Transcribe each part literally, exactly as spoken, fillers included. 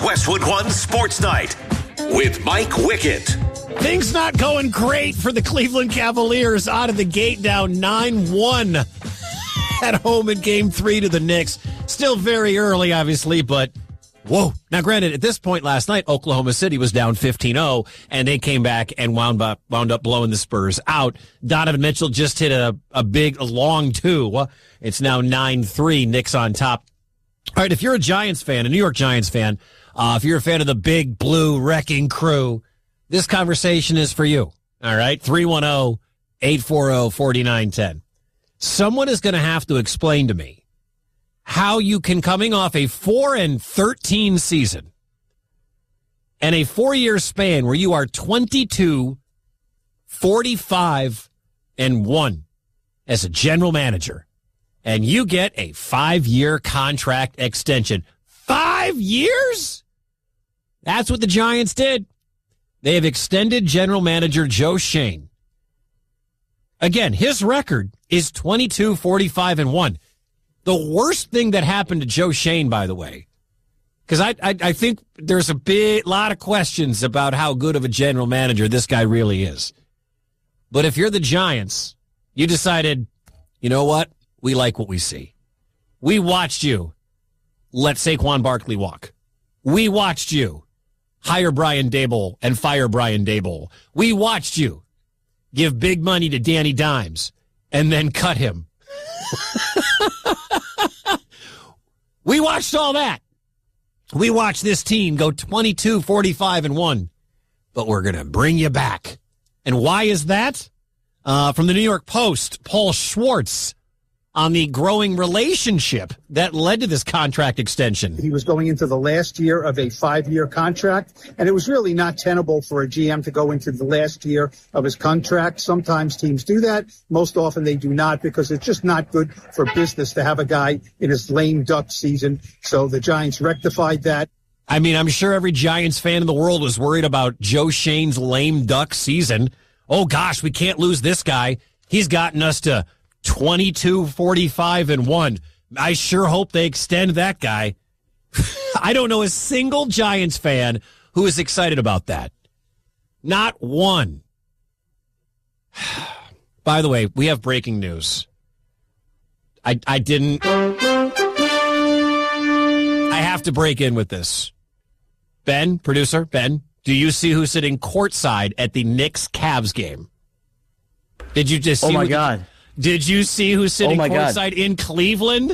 Westwood One Sports Night with Mike Wickett. Things not going great for the Cleveland Cavaliers out of the gate, down nine one at home in game three to the Knicks. Still very early, obviously, but whoa. Now, granted, at this point last night, Oklahoma City was down fifteen oh, and they came back and wound up wound up blowing the Spurs out. Donovan Mitchell just hit a, a big, a long two. It's now nine three, Knicks on top. All right, if you're a Giants fan, a New York Giants fan, uh, if you're a fan of the Big Blue Wrecking Crew, this conversation is for you. All right, three one zero, eight four zero, four nine one zero. Someone is going to have to explain to me how you can, coming off a four and thirteen season and a four-year span where you are twenty-two, forty-five, and one as a general manager, and you get a five-year contract extension. Five years? That's what the Giants did. They have extended general manager Joe Schoen. Again, his record is twenty-two, forty-five, and one. The worst thing that happened to Joe Schoen, by the way, because I, I I think there's a big lot of questions about how good of a general manager this guy really is. But if you're the Giants, you decided, you know what? We like what we see. We watched you let Saquon Barkley walk. We watched you hire Brian Daboll and fire Brian Daboll. We watched you give big money to Danny Dimes and then cut him. We watched all that. We watched this team go twenty-two, forty-five, and one. But we're going to bring you back. And why is that? Uh, from the New York Post, Paul Schwartz on the growing relationship that led to this contract extension. He was going into the last year of a five-year contract, and it was really not tenable for a G M to go into the last year of his contract. Sometimes teams do that. Most often they do not, because it's just not good for business to have a guy in his lame duck season. So the Giants rectified that. I mean, I'm sure every Giants fan in the world was worried about Joe Schoen's lame duck season. Oh, gosh, we can't lose this guy. He's gotten us to twenty-two, forty-five, and one. I sure hope they extend that guy. I don't know a single Giants fan who is excited about that. Not one. By the way, we have breaking news. I I didn't. I have to break in with this. Ben, producer, Ben, do you see who's sitting courtside at the Knicks-Cavs game? Did you just see? Oh, my who, God. Did you see who's sitting oh courtside God. in Cleveland?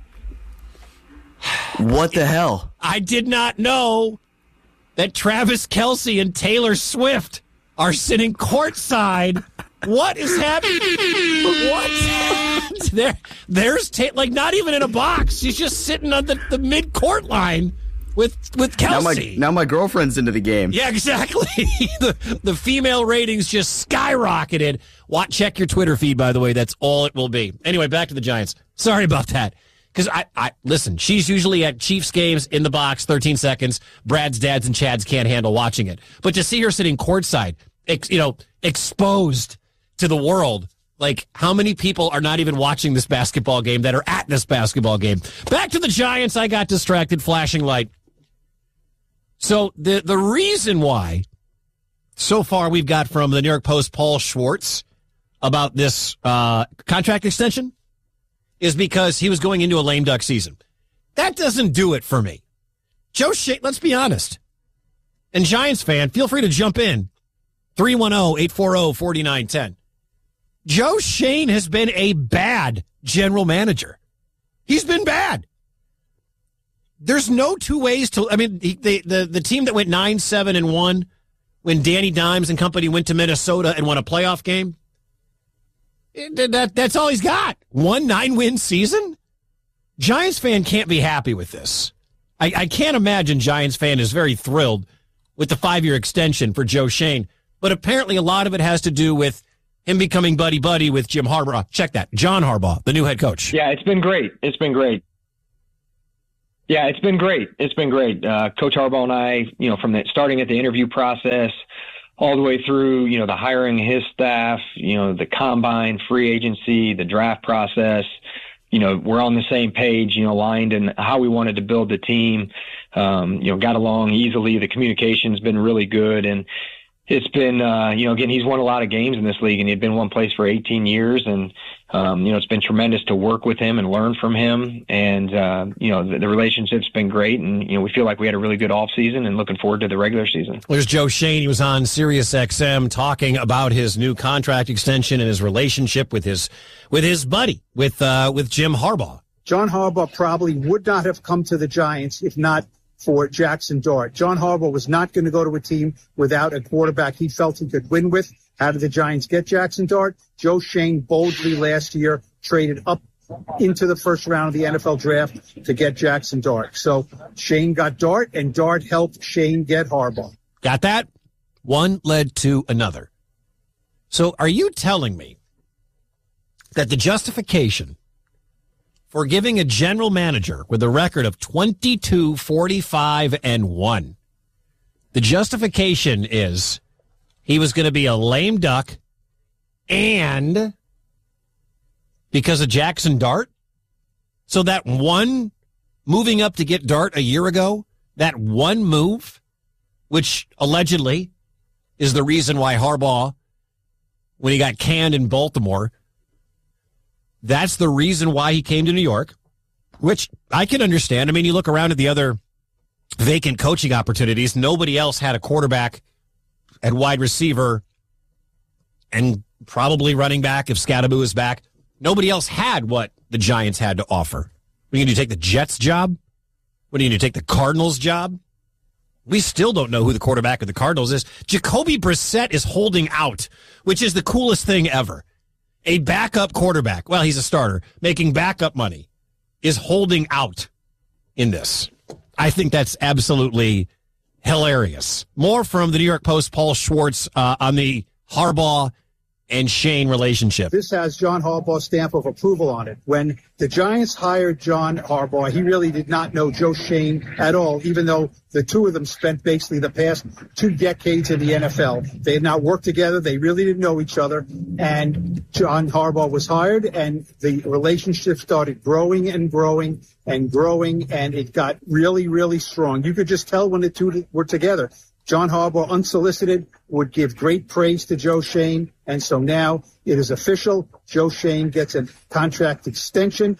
What the hell? I did not know that Travis Kelce and Taylor Swift are sitting courtside. What is happening? What? there, there's ta- like not even in a box. She's just sitting on the, the mid-court line with with Kelce. Now my, now my girlfriend's into the game. Yeah, exactly. the the female ratings just skyrocketed. Watch, check your Twitter feed, by the way. That's all it will be. Anyway, back to the Giants. Sorry about that. Because I, I listen, she's usually at Chiefs games in the box, thirteen seconds. Brad's dads and Chads can't handle watching it. But to see her sitting courtside, ex, you know, exposed to the world, like how many people are not even watching this basketball game that are at this basketball game? Back to the Giants. I got distracted, flashing light. So the the reason why so far we've got from the New York Post Paul Schwartz about this uh, contract extension is because he was going into a lame duck season. That doesn't do it for me. Joe Schoen, let's be honest. And Giants fan, feel free to jump in. three one zero, eight four zero, four nine one zero. Joe Schoen has been a bad general manager. He's been bad. There's no two ways to. I mean, he, they, the the team that went nine seven and one when Danny Dimes and company went to Minnesota and won a playoff game. It, that that's all he's got. One nine win season. Giants fan can't be happy with this. I, I can't imagine Giants fan is very thrilled with the five year extension for Joe Schoen. But apparently, a lot of it has to do with him becoming buddy buddy with Jim Harbaugh. Check that, John Harbaugh, the new head coach. Yeah, it's been great. It's been great. Yeah, it's been great. It's been great. Uh, Coach Harbaugh and I, you know, from the starting at the interview process all the way through, you know, the hiring his staff, you know, the combine, free agency, the draft process, you know, we're on the same page, you know, aligned in how we wanted to build the team. Um, you know, got along easily. The communication's been really good, and it's been, uh, you know, again, he's won a lot of games in this league, and he'd been one place for eighteen years. And, um, you know, it's been tremendous to work with him and learn from him. And, uh, you know, the, the relationship's been great. And, you know, we feel like we had a really good off season and looking forward to the regular season. There's Joe Schoen. He was on Sirius X M talking about his new contract extension and his relationship with his, with his buddy, with, uh, with Jim Harbaugh. John Harbaugh probably would not have come to the Giants if not for Jackson Dart. John Harbaugh was not going to go to a team without a quarterback he felt he could win with. How did the Giants get Jackson Dart? Joe Schoen boldly last year traded up into the first round of the N F L draft to get Jackson Dart. So Schoen got Dart, and Dart helped Schoen get Harbaugh. Got that? One led to another. So are you telling me that the justification for giving a general manager with a record of twenty-two, forty-five, and one, the justification is he was going to be a lame duck and because of Jackson Dart? So that one moving up to get Dart a year ago, that one move, which allegedly is the reason why Harbaugh, when he got canned in Baltimore, that's the reason why he came to New York, which I can understand. I mean, you look around at the other vacant coaching opportunities. Nobody else had a quarterback and wide receiver and probably running back if Scadaboo is back. Nobody else had what the Giants had to offer. What are you going to do, take the Jets job? What are you going to take the Cardinals job? We still don't know who the quarterback of the Cardinals is. Jacoby Brissett is holding out, which is the coolest thing ever. A backup quarterback, well, he's a starter, making backup money, is holding out in this. I think that's absolutely hilarious. More from the New York Post, Paul Schwartz, uh, on the Harbaugh and Schoen relationship. This has John Harbaugh's stamp of approval on it. When the Giants hired John Harbaugh, he really did not know Joe Schoen at all, even though the two of them spent basically the past two decades in the N F L. They had not worked together. They really didn't know each other. And John Harbaugh was hired, and the relationship started growing and growing and growing, and it got really, really strong. You could just tell when the two were together. John Harbaugh, unsolicited, would give great praise to Joe Schoen, and so now it is official. Joe Schoen gets a contract extension.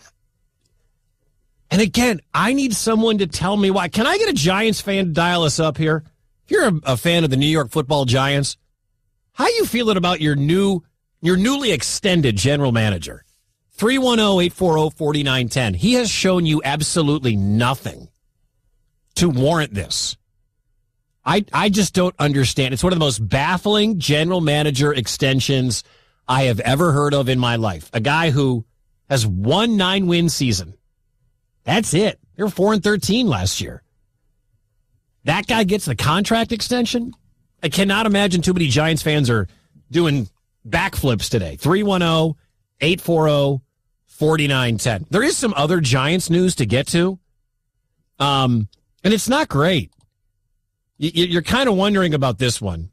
And again, I need someone to tell me why. Can I get a Giants fan to dial us up here? If you're a, a fan of the New York Football Giants, how you feeling about your new, your newly extended general manager? three one zero, eight four zero, four nine one zero. He has shown you absolutely nothing to warrant this. I, I just don't understand. It's one of the most baffling general manager extensions I have ever heard of in my life. A guy who has one nine-win season. That's it. They were four and thirteen last year. That guy gets the contract extension? I cannot imagine too many Giants fans are doing backflips today. three one zero, eight four zero, four nine one zero. There is some other Giants news to get to, um, and it's not great. You're kind of wondering about this one.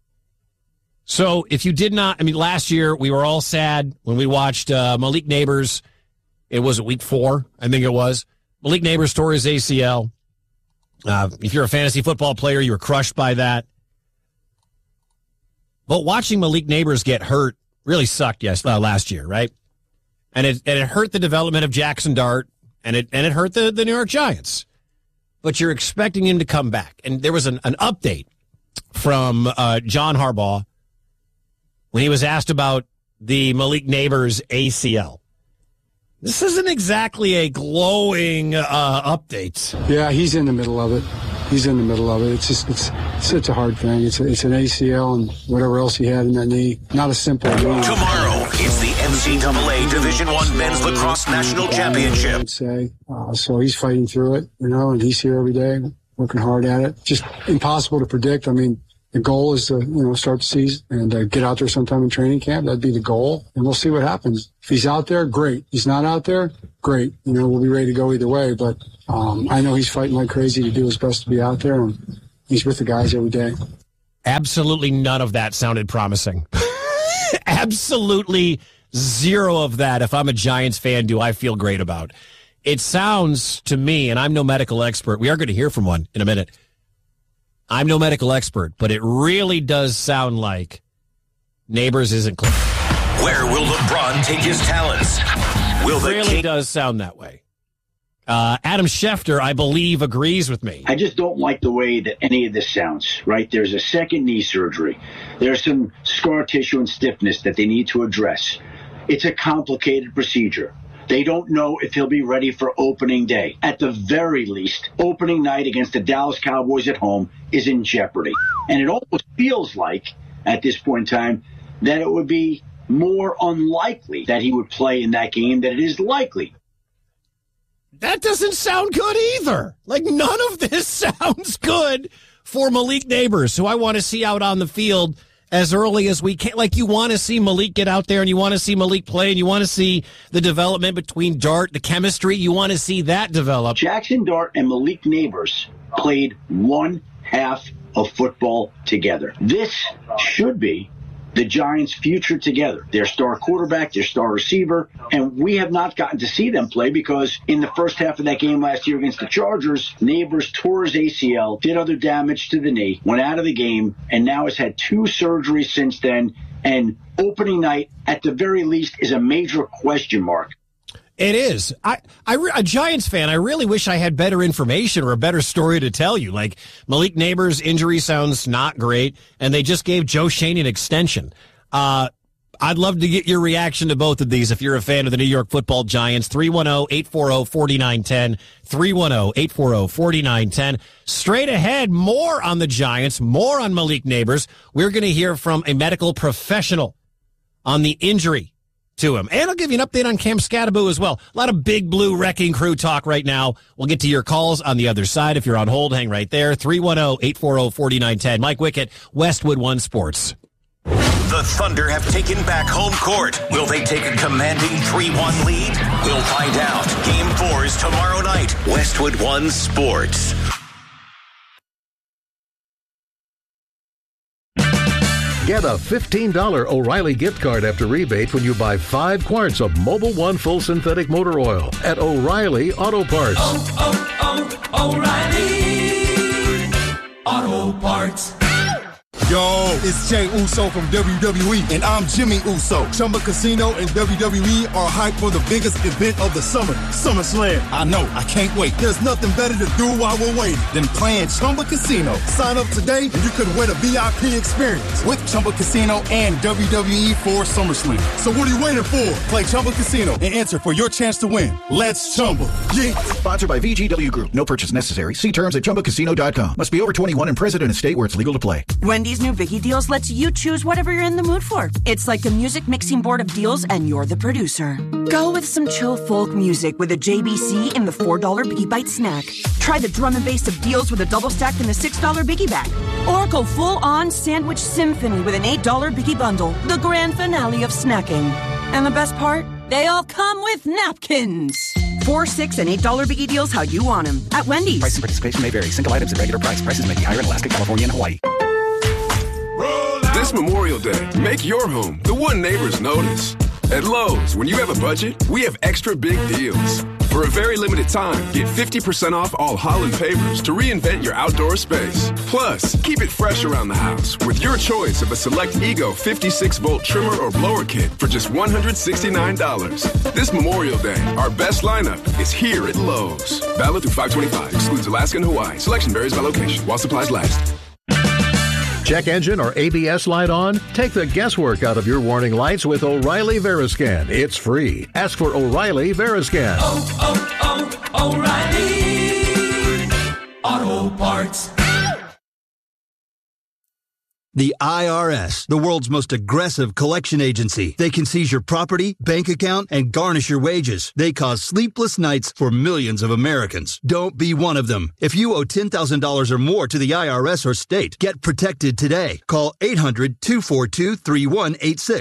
So if you did not, I mean, last year we were all sad when we watched uh, Malik Neighbors. It was week four, I think it was. Malik Neighbors tore his A C L. Uh, if you're a fantasy football player, you were crushed by that. But watching Malik Neighbors get hurt really sucked yes, uh, last year, right? And it and it hurt the development of Jackson Dart, and it and it hurt the, the New York Giants. But you're expecting him to come back. And there was an, an update from uh, John Harbaugh when he was asked about the Malik Neighbors A C L. This isn't exactly a glowing uh, update. Yeah, he's in the middle of it. He's in the middle of it. It's just it's, it's such a hard thing. It's a, it's an A C L and whatever else he had in that knee. Not a simple knee. Tomorrow, it's the N C double A Division One Men's Lacrosse National Championship. I'd say. Uh, so he's fighting through it, you know, and he's here every day, working hard at it. Just impossible to predict. I mean, the goal is to, you know, start the season and uh, get out there sometime in training camp. That'd be the goal, and we'll see what happens. If he's out there, great. He's not out there, great. You know, we'll be ready to go either way. But um, I know he's fighting like crazy to do his best to be out there, and he's with the guys every day. Absolutely none of that sounded promising. Absolutely Zero of that, if I'm a Giants fan, do I feel great about. It sounds to me, and I'm no medical expert. We are going to hear from one in a minute. I'm no medical expert, but it really does sound like Neighbors isn't clear. Where will LeBron take his talents? Will the It really King- does sound that way. Uh, Adam Schefter, I believe, agrees with me. I just don't like the way that any of this sounds, right? There's a second knee surgery. There's some scar tissue and stiffness that they need to address. It's a complicated procedure. They don't know if he'll be ready for opening day. At the very least, opening night against the Dallas Cowboys at home is in jeopardy. And it almost feels like, at this point in time, that it would be more unlikely that he would play in that game than it is likely. That doesn't sound good either. Like, none of this sounds good for Malik Neighbors, who I want to see out on the field as early as we can. Like, you want to see Malik get out there, and you want to see Malik play, and you want to see the development between Dart, the chemistry. You want to see that develop. Jackson Dart and Malik Neighbors played one half of football together. This should be the Giants' future together. Their star quarterback, their star receiver, and we have not gotten to see them play because in the first half of that game last year against the Chargers, Neighbors tore his A C L, did other damage to the knee, went out of the game, and now has had two surgeries since then, and opening night, at the very least, is a major question mark. It is. I, I, a Giants fan, I really wish I had better information or a better story to tell you. Like, Malik Neighbors' injury sounds not great, and they just gave Joe Schoen an extension. Uh, I'd love to get your reaction to both of these if you're a fan of the New York Football Giants. three one zero, eight four zero, four nine one zero, three one zero, eight four zero, four nine one zero. Straight ahead, more on the Giants, more on Malik Neighbors. We're going to hear from a medical professional on the injury to him. And I'll give you an update on Cam Scatterbo as well. A lot of Big Blue Wrecking Crew talk right now. We'll get to your calls on the other side. If you're on hold, hang right there. three one zero, eight four zero, four nine one zero. Mike Wickett, Westwood One Sports. The Thunder have taken back home court. Will they take a commanding three one lead? We'll find out. Game four is tomorrow night. Westwood One Sports. Get a fifteen dollars O'Reilly gift card after rebate when you buy five quarts of Mobil One Full Synthetic Motor Oil at O'Reilly Auto Parts. Oh, oh, oh, O'Reilly Auto Parts. Yo, it's Jay Uso from W W E, and I'm Jimmy Uso. Chumba Casino and W W E are hyped for the biggest event of the summer, SummerSlam. I know, I can't wait. There's nothing better to do while we're waiting than playing Chumba Casino. Sign up today, and you could win a V I P experience with Chumba Casino and W W E for SummerSlam. So what are you waiting for? Play Chumba Casino and enter for your chance to win. Let's Chumba. Yeah. Sponsored by V G W Group. No purchase necessary. See terms at chumba casino dot com. Must be over twenty-one and present in a state where it's legal to play. Wendy's new Biggie Deals lets you choose whatever you're in the mood for. It's like a music mixing board of deals, and you're the producer. Go with some chill folk music with a J B C in the four dollar Biggie Bite snack. Try the drum and bass of deals with a double stack in the six dollar Biggie bag. Or go full-on sandwich symphony with an eight dollar Biggie bundle, the grand finale of snacking. And the best part? They all come with napkins. Four, six, and eight dollar Biggie Deals how you want them at Wendy's. Price and participation may vary. Single items at regular price. Prices may be higher in Alaska, California, and Hawaii. This Memorial Day, make your home the one neighbors notice. At Lowe's, when you have a budget, we have extra big deals. For a very limited time, get fifty percent off all Holland pavers to reinvent your outdoor space. Plus, keep it fresh around the house with your choice of a select Ego fifty-six volt trimmer or blower kit for just one hundred sixty-nine dollars. This Memorial Day, our best lineup is here at Lowe's. Valid through five twenty-five. Excludes Alaska and Hawaii. Selection varies by location while supplies last. Check engine or A B S light on? Take the guesswork out of your warning lights with O'Reilly Veriscan. It's free. Ask for O'Reilly Veriscan. Oh, oh, oh, O'Reilly Auto Parts. The I R S, the world's most aggressive collection agency. They can seize your property, bank account, and garnish your wages. They cause sleepless nights for millions of Americans. Don't be one of them. If you owe ten thousand dollars or more to the I R S or state, get protected today. Call eight hundred, two four two, three one eight six.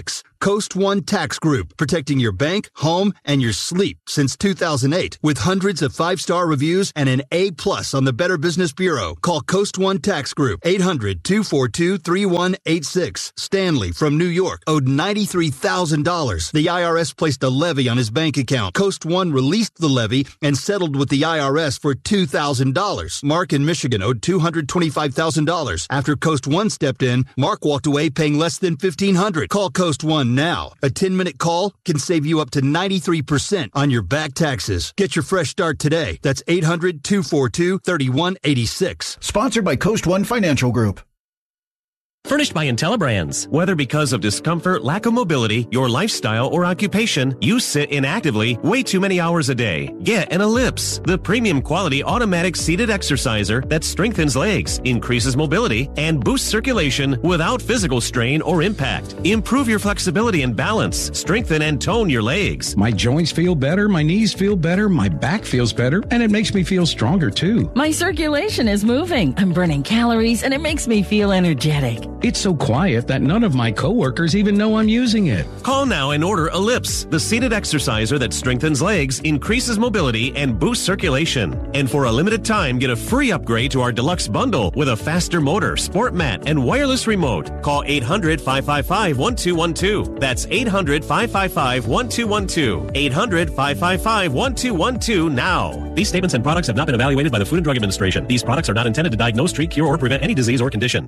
Coast One Tax Group, protecting your bank, home, and your sleep since two thousand eight. With hundreds of five-star reviews and an A plus on the Better Business Bureau. Call Coast One Tax Group, eight hundred, two four two, three one eight six. Stanley from New York owed ninety-three thousand dollars. The I R S placed a levy on his bank account. Coast One released the levy and settled with the I R S for two thousand dollars. Mark in Michigan owed two hundred twenty-five thousand dollars. After Coast One stepped in, Mark walked away paying less than fifteen hundred dollars. Call Coast One now. A ten-minute call can save you up to ninety-three percent on your back taxes. Get your fresh start today. That's eight hundred, two four two, three one eight six. Sponsored by Coast One Financial Group. Furnished by IntelliBrands. Whether because of discomfort, lack of mobility, your lifestyle, or occupation, you sit inactively way too many hours a day. Get an Ellipse, the premium quality automatic seated exerciser that strengthens legs, increases mobility, and boosts circulation without physical strain or impact. Improve your flexibility and balance. Strengthen and tone your legs. My joints feel better, my knees feel better, my back feels better, and it makes me feel stronger too. My circulation is moving. I'm burning calories, and it makes me feel energetic. It's so quiet that none of my coworkers even know I'm using it. Call now and order Ellipse, the seated exerciser that strengthens legs, increases mobility, and boosts circulation. And for a limited time, get a free upgrade to our deluxe bundle with a faster motor, sport mat, and wireless remote. Call eight hundred, five five five, one two one two. That's eight hundred, five five five, one two one two. eight hundred, five five five, one two one two now. These statements and products have not been evaluated by the Food and Drug Administration. These products are not intended to diagnose, treat, cure, or prevent any disease or condition.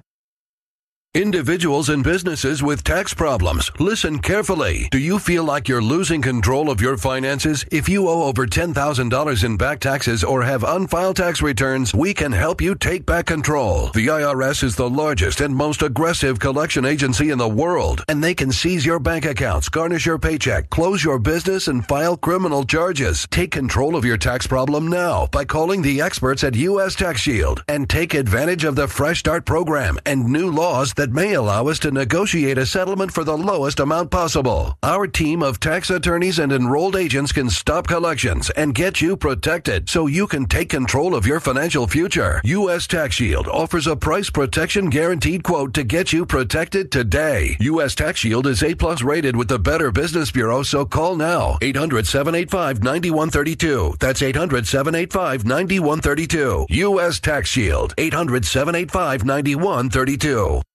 Individuals and businesses with tax problems, listen carefully. Do you feel like you're losing control of your finances? If you owe over ten thousand dollars in back taxes or have unfiled tax returns, we can help you take back control. The I R S is the largest and most aggressive collection agency in the world, and they can seize your bank accounts, garnish your paycheck, close your business, and file criminal charges. Take control of your tax problem now by calling the experts at U S Tax Shield and take advantage of the Fresh Start program and new laws that may allow us to negotiate a settlement for the lowest amount possible. Our team of tax attorneys and enrolled agents can stop collections and get you protected so you can take control of your financial future. U S Tax Shield offers a price protection guaranteed quote to get you protected today. U S Tax Shield is A plus rated with the Better Business Bureau, so call now. eight hundred, seven eight five, nine one three two. That's eight hundred, seven eight five, nine one three two. U S Tax Shield. eight hundred, seven eight five, nine one three two.